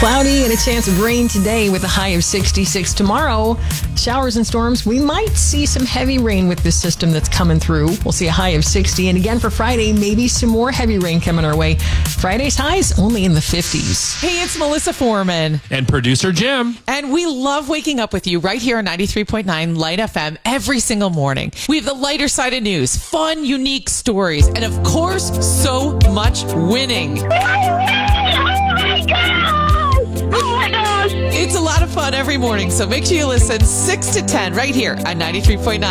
Cloudy and a chance of rain today with a high of 66. Tomorrow, showers and storms. We might see some heavy rain with this system that's coming through. We'll see a high of 60. And again for Friday, maybe some more heavy rain coming our way. Friday's highs only in the 50s. Hey, it's Melissa Foreman. And producer Jim. And we love waking up with you right here on 93.9 Light FM every single morning. We have the lighter side of news, fun, unique stories, and of course, so much winning. It's a lot of fun every morning, so make sure you listen 6 to 10 right here on 93.9